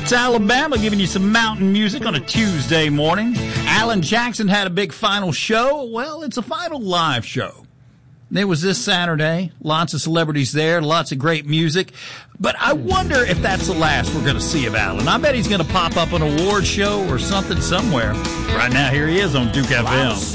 It's Alabama giving you some mountain music on a Tuesday morning. Alan Jackson had a big final show. Well, it's a final live show. It was this Saturday. Lots of celebrities there, lots of great music. But I wonder if that's the last we're going to see of Alan. I bet he's going to pop up an award show or something somewhere. Right now, here he is on Duke FM.